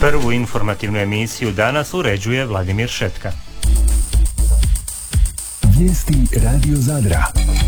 Prvu informativnu emisiju danas uređuje Vladimir Šetka. Vijesti Radio Zadra.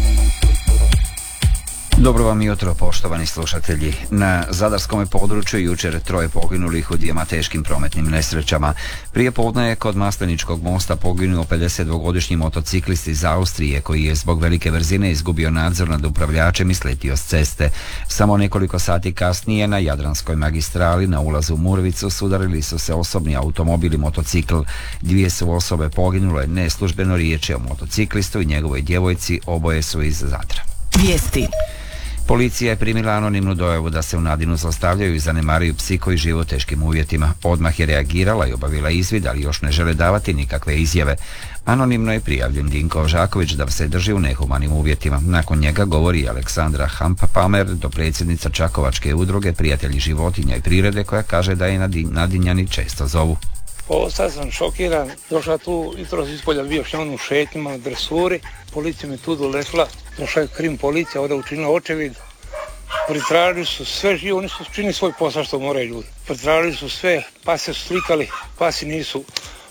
Dobro vam jutro, poštovani slušatelji. Na zadarskom području jučer 3 poginulih u dvijema teškim prometnim nesrećama. Prije podne je kod Masleničkog mosta poginuo 52-godišnji motociklist iz Austrije koji je zbog velike brzine izgubio nadzor nad upravljačem i sletio s ceste. Samo nekoliko sati kasnije na Jadranskoj magistrali na ulazu u Murvicu sudarili su se osobni automobil i motocikl. 2 su osobe poginule, neslužbeno riječ je o motociklistu i njegovoj djevojci, oboje su iz Zadra. Vijesti. Policija je primila anonimnu dojavu da se u Nadinu zlostavljaju i zanemaruju psi koji žive u teškim uvjetima. Odmah je reagirala i obavila izvid, ali još ne žele davati nikakve izjave. Anonimno je prijavljen Dinko Žaković da se drži u nehumanim uvjetima. Nakon njega govori Aleksandra Hampapamer, dopredsjednica Čakovačke udruge Prijatelji životinja i prirode, koja kaže da je Nadinjani često zovu. Ostao sam šokiran, došla tu jutros ispolja bio u šetnjima na dresuri, policija mi tu doletla, došla je krim policija, ovdje učinila očevid, pritražili su sve živo, oni su činili svoj posao što moraju ljudi. Pritražili su sve, pase su slikali, pasi nisu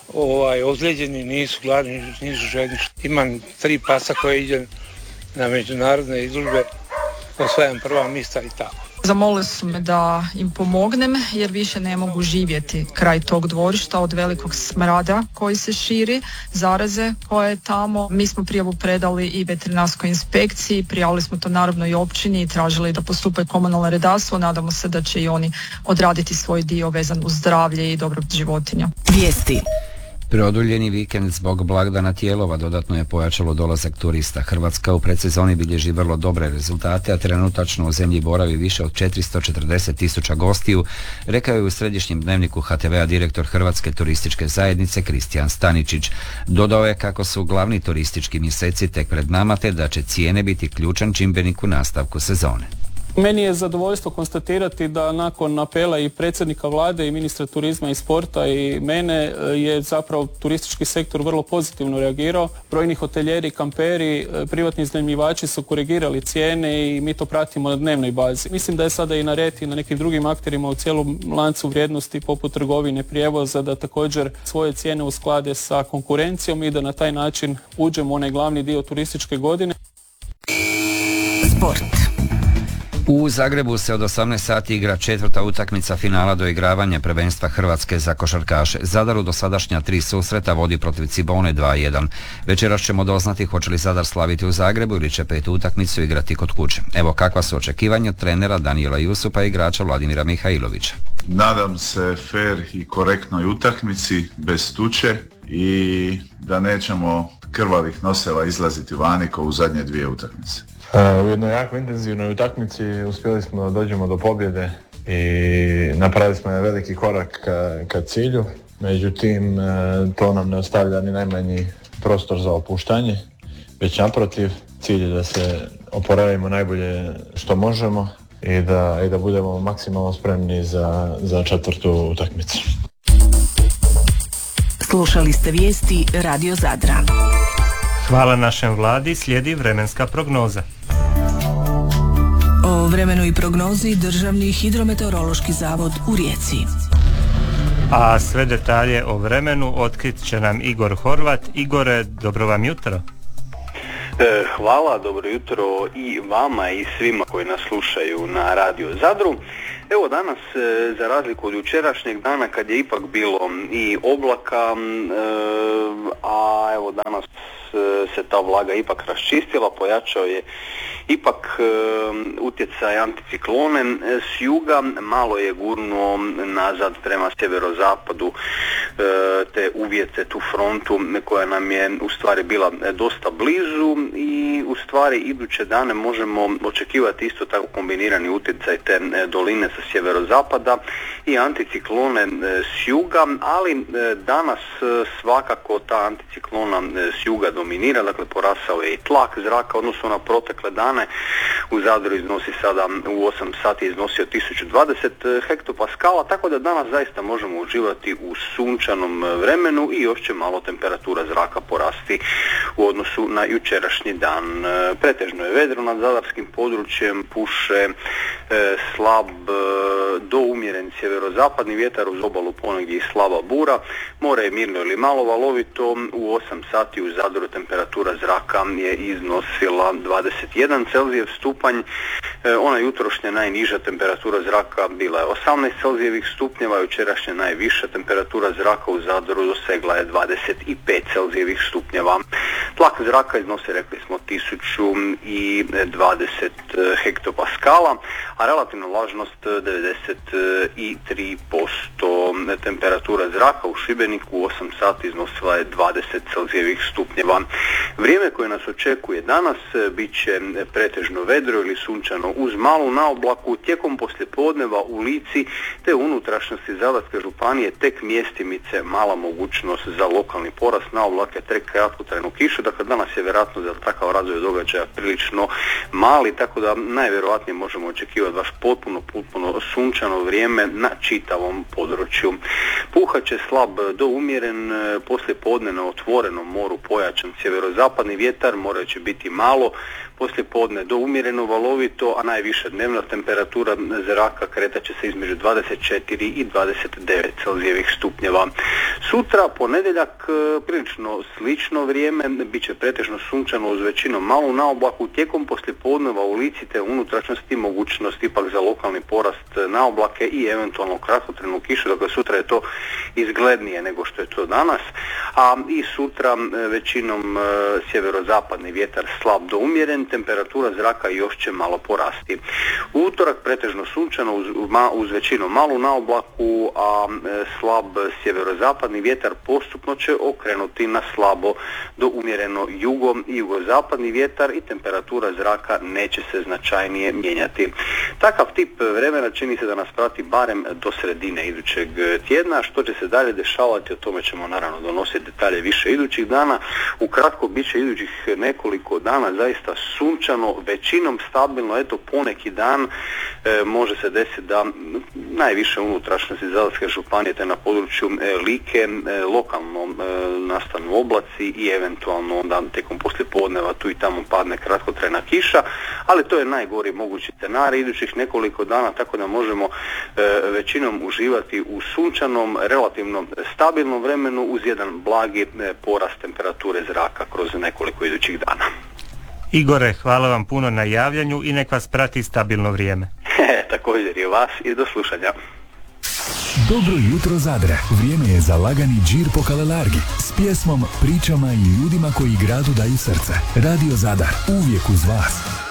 ozlijeđeni, nisu gladni, nisu žedni. Imam 3 pasa koje idem na međunarodne izložbe, osvajam prva mjesta i tako. Zamolili su me da im pomognem jer više ne mogu živjeti kraj tog dvorišta od velikog smrada koji se širi, zaraze koje je tamo. Mi smo prijavu predali i veterinarskoj inspekciji, prijavili smo to naravno i općini i tražili da postupe komunalno redarstvo. Nadamo se da će i oni odraditi svoj dio vezan uz zdravlje i dobrobit životinja. Vijesti. Produljeni vikend zbog blagdana Tijelova dodatno je pojačalo dolazak turista. Hrvatska u predsezoni bilježi vrlo dobre rezultate, a trenutačno u zemlji boravi više od 440.000 gostiju, rekao je u središnjem dnevniku HTV-a direktor Hrvatske turističke zajednice Kristijan Staničić. Dodao je kako su glavni turistički mjeseci tek pred nama, te da će cijene biti ključan čimbenik u nastavku sezone. Meni je zadovoljstvo konstatirati da nakon apela i predsjednika vlade i ministra turizma i sporta i mene je zapravo turistički sektor vrlo pozitivno reagirao. Brojni hotelijeri, kamperi, privatni iznajmljivači su korigirali cijene i mi to pratimo na dnevnoj bazi. Mislim da je sada i na red i na nekim drugim akterima u cijelom lancu vrijednosti poput trgovine, prijevoza da također svoje cijene usklade sa konkurencijom i da na taj način uđemo u onaj glavni dio turističke godine. Sport. U Zagrebu se od 18 sati igra 4. utakmica finala doigravanja prvenstva Hrvatske za košarkaše. Zadar u dosadašnja 3 susreta vodi protiv Cibone 2-1. Večeras ćemo doznati hoće li Zadar slaviti u Zagrebu ili će 5. utakmicu igrati kod kuće. Evo kakva su očekivanja trenera Danijela Jusupa i igrača Vladimira Mihajlovića. Nadam se fer i korektnoj utakmici, bez tuče i da nećemo krvavih noseva izlaziti vani kao u zadnje 2 utakmice. U jednoj jako intenzivnoj utakmici uspjeli smo da dođemo do pobjede i napravili smo veliki korak ka cilju. Međutim, to nam ne ostavlja ni najmanji prostor za opuštanje, već naprotiv, cilj je da se oporavimo najbolje što možemo i da budemo maksimalno spremni za 4. utakmicu. Slušali ste vijesti Radio Zadra. Hvala našem vladi, slijedi vremenska prognoza. O vremenu i prognozi Državni hidrometeorološki zavod u Rijeci. A sve detalje o vremenu otkrit će nam Igor Horvat. Igore, dobro vam jutro. Hvala, dobro jutro i vama i svima koji nas slušaju na Radio Zadru. Evo danas, za razliku od jučerašnjeg dana kad je ipak bilo i oblaka, a evo danas se ta vlaga ipak raščistila, pojačao je ipak utjecaj anticiklone s juga, malo je gurnuo nazad prema sjeverozapadu te uvjete, tu frontu koja nam je u stvari bila dosta blizu i u stvari iduće dane možemo očekivati isto tako kombinirani utjecaj te doline sa sjeverozapada i anticiklone s juga, ali danas svakako ta anticiklona s juga dominira, dakle porasao je i tlak zraka odnosno na protekle dane. U Zadru iznosi sada u 8 sati iznosio 1020 hektopaskala, tako da danas zaista možemo uživati u sunčanom vremenu i još će malo temperatura zraka porasti u odnosu na jučerašnji dan. Pretežno je vedro nad zadarskim područjem, puše slab do umjeren umjeren sjeverozapadni vjetar, uz obalu ponegdje i slaba bura. More je mirno ili malo valovito. U 8 sati u Zadru temperatura zraka je iznosila 21 Celzijev stupanj. Ona jutrošnja najniža temperatura zraka bila je 18 Celzijevih stupnjeva, jučerašnja najviša temperatura zraka u Zadru dosegla je 25 Celzijevih stupnjeva. Tlak zraka iznosi, rekli smo, 1020 hektopaskala, a relativna vlažnost 93%. Temperatura zraka u Šibeniku u 8 sati iznosila je 20 Celzijevih stupnjeva. Vrijeme koje nas očekuje danas bit će pretežno vedro ili sunčano uz malu naoblaku, tijekom poslijepodneva u Lici te unutrašnjosti Zadarske županije tek mjestimice mala mogućnost za lokalni porast naoblake te kratkotrajnu kišu. Dakle, danas je vjerojatno za takav razvoj događaja prilično mali, tako da najvjerojatnije možemo očekivati baš potpuno sunčano vrijeme na čitavom području. Puhat će slab do umjeren, poslijepodne na otvorenom moru pojačan sjeverozapadni vjetar, more će biti malo, poslijepodne do umjereno valovito, a najviša dnevna temperatura zraka kretat će se između 24 i 29 Celzijevih stupnjeva. Sutra, ponedjeljak, prilično slično vrijeme, bit će pretežno sunčano uz većinom malu naoblaku, tijekom poslijepodneva u Lici te unutrašnjosti mogućnost ipak za lokalni porast naoblake i eventualno kratkotrajnu kišu, dakle sutra je to izglednije nego što je to danas, a i sutra većinom sjeverozapadni vjetar slab do umjeren, temperatura zraka još će malo porasti. U utorak pretežno sunčano uz većinu malu naoblaku, a slab sjeverozapadni vjetar postupno će okrenuti na slabo do umjereno jugozapadni vjetar i temperatura zraka neće se značajnije mijenjati. Takav tip vremena čini se da nas prati barem do sredine idućeg tjedna. Što će se dalje dešavati, o tome ćemo naravno donositi detalje više idućih dana. Ukratko, bit će idućih nekoliko dana zaista sunčano, većinom stabilno, eto poneki dan može se desiti da najviše unutrašnjosti Zadarske županije te na području Like lokalno nastanu oblaci i eventualno onda tijekom poslijepodneva tu i tamo padne kratkotrajna kiša, ali to je najgori mogući scenarij idućih nekoliko dana, tako da možemo većinom uživati u sunčanom, relativno stabilnom vremenu uz jedan blagi porast temperature zraka kroz nekoliko idućih dana. Igore, hvala vam puno na javljanju i nek vas prati stabilno vrijeme. Također i vas i do slušanja. Dobro jutro Zadra. Vrijeme je za lagani džir po Kalelargi s pjesmom, pričama i ljudima koji gradu daju srce. Radio Zadar, uvijek uz vas.